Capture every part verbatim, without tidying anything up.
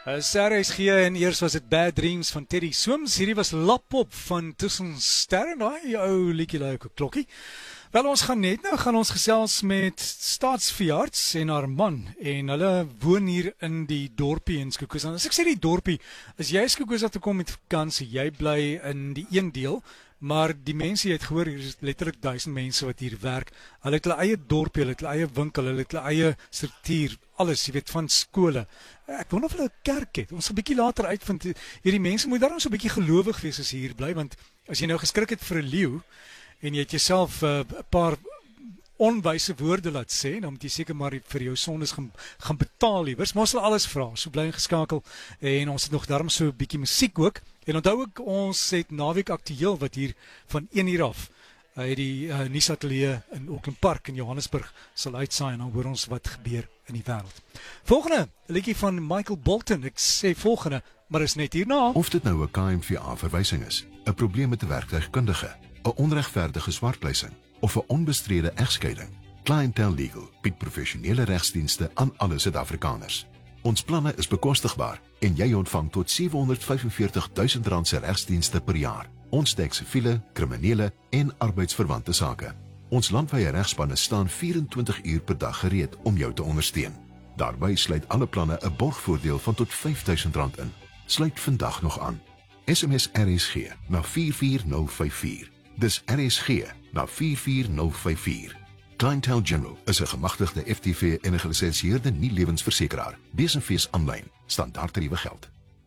Uh, Sarah is gee en eers was dit Bad Dreams van Teddy Swims. Hierdie was Lapop van Tussen Sterre, daai ou liedjie like 'n klokkie. Wel, ons gaan net nou gaan ons gesels met Staatsveearts en haar man en hulle woon hier in die dorpie in Skokoza. As ek sê die dorpie, as jy Skokoza toe kom met vakansie, jy bly in die een deel, maar die mense, jy het gehoor, hier is letterlik duisend mense wat hier werk. Hulle het hulle eie dorpie, hulle het hulle eie winkel, hulle het hulle eie struktuur, alles, jy weet, van skole. Ek wonder of hulle 'n kerk het. Ons gaan 'n bietjie later uitvind. Hierdie mense moet daarom so 'n bietjie gelowig wees as jy hier bly, want as jy nou geskrik het vir 'n leeu en jy het jouself 'n uh, paar onwyse woorde laat sê, dan moet jy seker maar vir jou sondes gaan, gaan betaal iewers. Maar ons sal alles vra. So bly ingeskakel en ons het nog daarom so 'n bietjie musiek ook. En onthou ook, ons het naweek aktueel wat hier van een uur af uit die uh, nuusateljee in Auckland Park in Johannesburg sal uitsaai en dan hoor ons wat gebeur in die wêreld. Volgende, 'n liedjie van Michael Bolton. Ek sê volgende, maar is net hierna. Of dit nou 'n K M V A-verwysing is, 'n probleem met 'n werktuigkundige, 'n onregverdige swartpleising of 'n onbestrede egskeiding, Clientele Legal bied professionele regsdienste aan alle Suid-Afrikaners. Ons planne is bekostigbaar en jy ontvang tot sewehonderdvyfenveertig duisend rand se regsdienste per jaar. Ons dek siviele, kriminele en arbeidsverwante sake. Ons landwyse regspanne staan vyf-en-twintig uur per dag gereed om jou te ondersteun. Daarbey sluit alle planne 'n borgvoordeel van tot vyf duisend rand in. Sluit vandag nog aan. S M S R S G na vier vier nul vyf vier. Dis R S G na vier vier nul vyf vier. Clientele General is 'n gemagtigde F T V en 'n gelisensieerde nie-lewensversekeraar. Lees en fees aanlyn. Standaard tariewe geld.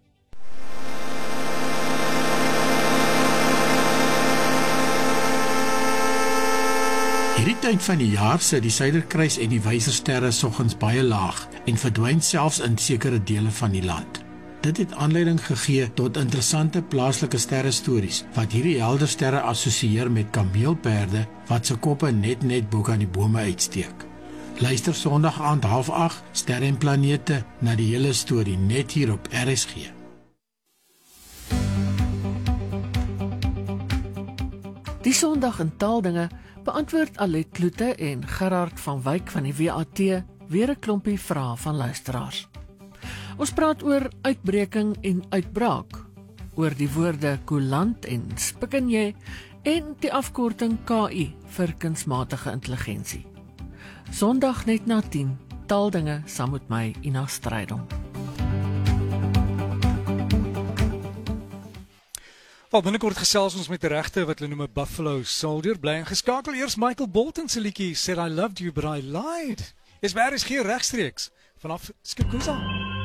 Hierdie tyd van die jaar sit die Suiderkruis en die Wysersterre soggens baie laag en verdwyn selfs in sekere dele van die land. Dit het aanleiding gegee tot interessante plaaslike sterrestories wat hierdie helder sterre assosieer met kameelperde wat se koppe net net bo aan die bome uitsteek. Luister Sondag aand half agt, Sterre en Planete, na die hele storie net hier op R S G. Die Sondag in Taaldinge beantwoord Alet Kloete en Gerard van Wyk van die W A T weer 'n klompie vrae van luisteraars. Ons praat oor uitbreking en uitbraak, oor die woorde koelant en spikkenjie en die afkorting K I vir kunsmatige intelligensie. Sondag net na tien, Taaldinge saam met my Ina Strydom. Wel, binnekort gesels ons met die regte wat hulle noem 'n Buffalo Soldier. Bly ingeskakel. Eers Michael Bolton se liedjie Said I Loved You But I Lied. Is waar is hier regstreeks vanaf Skokoza.